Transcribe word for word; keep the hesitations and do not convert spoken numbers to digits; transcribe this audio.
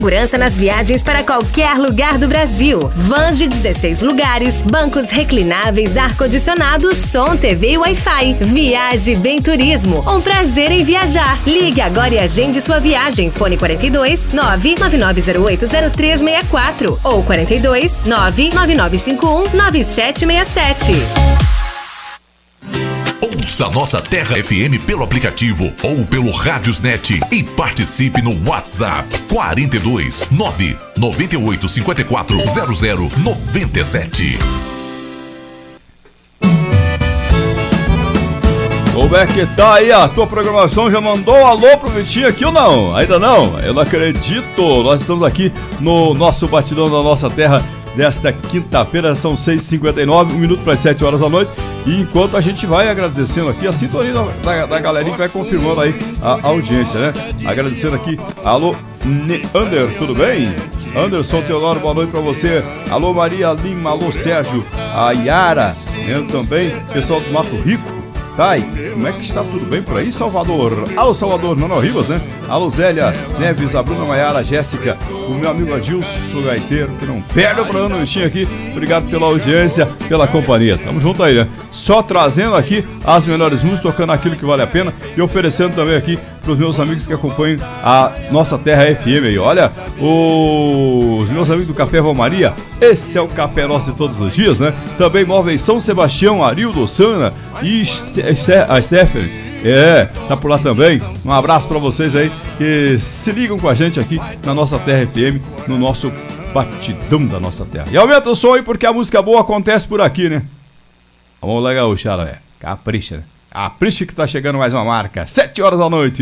Segurança nas viagens para qualquer lugar do Brasil. Vans de dezesseis lugares, bancos reclináveis, ar-condicionado, som, T V e Wi-Fi. Viaje Bem Turismo. Um prazer em viajar. Ligue agora e agende sua viagem. Fone quarenta e dois, nove nove nove zero oito zero três seis quatro ou quarenta e dois, nove nove nove cinco um nove sete seis sete. Ouça Nossa Terra F M pelo aplicativo ou pelo Radiosnet e participe no WhatsApp quarenta e dois, nove nove oito cinco quatro zero zero nove sete. Como é que tá aí a tua programação? Já mandou um alô pro Vitinho aqui ou não? Ainda não? Eu não acredito. Nós estamos aqui no nosso Batidão da Nossa Terra desta quinta-feira, são seis e cinquenta e nove, um minuto para as sete horas da noite. E enquanto a gente vai agradecendo aqui a sintonia da, da, da galerinha que vai confirmando aí a, a audiência, né? Agradecendo aqui, alô, Ander, tudo bem? Anderson Teodoro, boa noite pra você. Alô, Maria Lima, alô, Sérgio, a Yara, eu também, pessoal do Mato Rico. Tá, como é que está? Tudo bem por aí, Salvador? Alô, Salvador, Manuel Ribas, né? Alô, Zélia Neves, a Bruna Maiara, a Jéssica, o meu amigo Adilson Gaiteiro, que não perde o programa no bichinho aqui. Obrigado pela audiência, pela companhia. Tamo junto aí, né? Só trazendo aqui as melhores músicas, tocando aquilo que vale a pena e oferecendo também aqui pros meus amigos que acompanham a Nossa Terra F M aí. Olha, os meus amigos do Café Romaria, esse é o café nosso de todos os dias, né? Também Móveis São Sebastião, Arildo, Sana e a Stephanie. É, tá por lá também. Um abraço pra vocês aí que se ligam com a gente aqui na Nossa Terra F M, no nosso Batidão da Nossa Terra. E aumenta o som aí porque a música boa acontece por aqui, né? Vamos lá, gaúcha, é. Capricha, né? Capricha que tá chegando mais uma marca. Sete horas da noite.